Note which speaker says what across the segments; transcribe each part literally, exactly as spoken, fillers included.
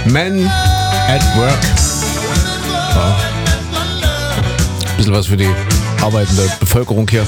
Speaker 1: Men at Work. Ja. Ein bisschen was für die arbeitende Bevölkerung hier.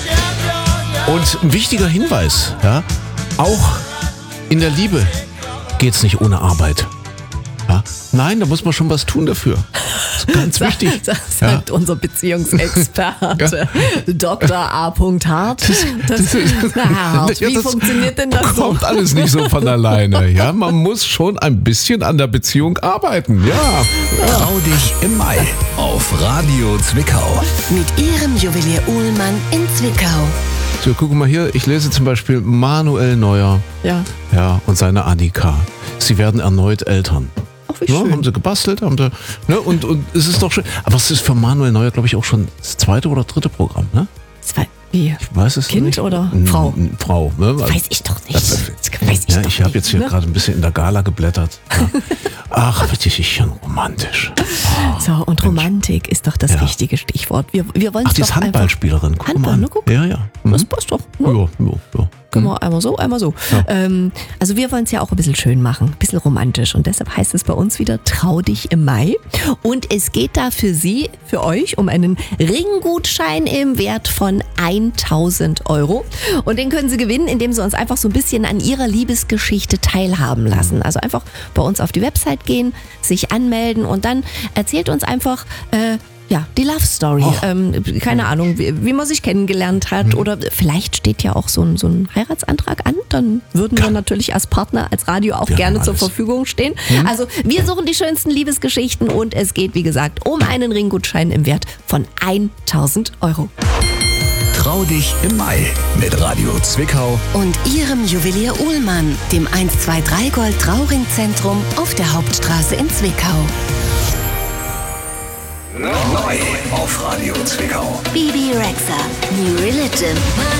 Speaker 1: Und ein wichtiger Hinweis, ja, auch in der Liebe geht's nicht ohne Arbeit. Ja? Nein, da muss man schon was tun dafür. Das ist ganz wichtig.
Speaker 2: Das sagt ja. unser Beziehungsexperte ja. Doktor A. Hart. Das, das, na, Hart, wie
Speaker 1: das
Speaker 2: funktioniert denn das so?
Speaker 1: Kommt alles nicht so von alleine. Ja, man muss schon ein bisschen an der Beziehung arbeiten. Ja.
Speaker 3: ja. Trau dich im Mai auf Radio Zwickau.
Speaker 4: Mit ihrem Juwelier Uhlmann in Zwickau.
Speaker 1: So, guck mal hier. Ich lese zum Beispiel Manuel Neuer.
Speaker 2: Ja.
Speaker 1: Ja, und seine Annika. Sie werden erneut Eltern.
Speaker 2: Ach, wie
Speaker 1: ja,
Speaker 2: schön.
Speaker 1: haben sie gebastelt, haben sie, ne, und, und es ist doch schön. Aber es ist für Manuel Neuer, glaube ich, auch schon das zweite oder dritte Programm, ne?
Speaker 2: Zwei, wie?
Speaker 1: Ich weiß es
Speaker 2: Kind
Speaker 1: nicht.
Speaker 2: oder
Speaker 1: N-
Speaker 2: Frau?
Speaker 1: N- Frau, ne?
Speaker 2: Das weiß ich doch nicht.
Speaker 1: Das,
Speaker 2: Das weiß ich
Speaker 1: ja,
Speaker 2: doch
Speaker 1: ich habe
Speaker 2: nicht,
Speaker 1: jetzt hier
Speaker 2: ne?
Speaker 1: gerade ein bisschen in der Gala geblättert. Ja. Ach, das ist schon romantisch. Oh,
Speaker 2: so, und Romantik ist doch das
Speaker 1: Ja.
Speaker 2: richtige Stichwort. Wir, wir wollen
Speaker 1: Ach,
Speaker 2: es
Speaker 1: die
Speaker 2: doch
Speaker 1: ist Handballspielerin. Guck
Speaker 2: Handball,
Speaker 1: mal an.
Speaker 2: ne, guck.
Speaker 1: Ja, ja. Mhm.
Speaker 2: Das passt doch. Ne?
Speaker 1: Ja, ja, ja.
Speaker 2: Können wir einmal so, einmal so.
Speaker 1: Ja.
Speaker 2: Ähm, also wir wollen es ja auch ein bisschen schön machen, ein bisschen romantisch. Und deshalb heißt es bei uns wieder Trau dich im Mai. Und es geht da für Sie, für euch, um einen Ringgutschein im Wert von tausend Euro. Und den können Sie gewinnen, indem Sie uns einfach so ein bisschen an Ihrer Liebesgeschichte teilhaben lassen. Also einfach bei uns auf die Website gehen, sich anmelden und dann erzählt uns einfach... Äh, Ja, die Love Story.
Speaker 1: Oh.
Speaker 2: Ähm, keine Ahnung, wie, wie man sich kennengelernt hat.
Speaker 1: Mhm.
Speaker 2: Oder vielleicht steht ja auch so ein, so ein Heiratsantrag an. Dann würden wir natürlich als Partner, als Radio auch
Speaker 1: Wir
Speaker 2: gerne
Speaker 1: haben
Speaker 2: zur
Speaker 1: alles.
Speaker 2: Verfügung stehen.
Speaker 1: Mhm.
Speaker 2: Also wir suchen die schönsten Liebesgeschichten und es geht, wie gesagt, um einen Ringgutschein im Wert von tausend Euro.
Speaker 3: Trau dich im Mai mit Radio Zwickau.
Speaker 4: Und ihrem Juwelier Uhlmann, dem eins zwei drei Gold Trauringzentrum auf der Hauptstraße in Zwickau.
Speaker 3: Neu auf Radio Zwickau.
Speaker 4: B B Rexha, New Religion.